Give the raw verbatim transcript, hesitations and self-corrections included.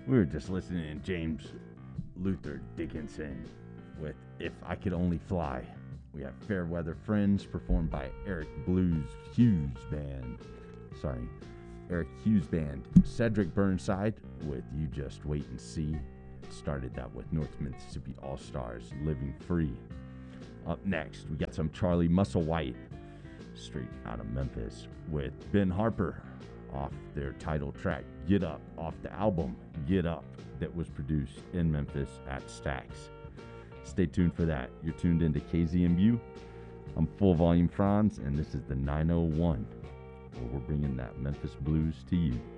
We were just listening to James Luther Dickinson with If I Could Only Fly. We have Fairweather Friends performed by Eric Blues Hughes Band. Sorry, Eric Hughes Band. Cedric Burnside with You Just Wait and See. Started that with North Mississippi All-Stars, Living Free. Up next, we got some Charlie Musselwhite, straight out of Memphis, with Ben Harper off their title track, Get Up, off the album Get Up, that was produced in Memphis at Stax. Stay tuned for that. You're tuned into K Z M U. I'm Full Volume Franz, and this is the nine oh one, where we're bringing that Memphis blues to you.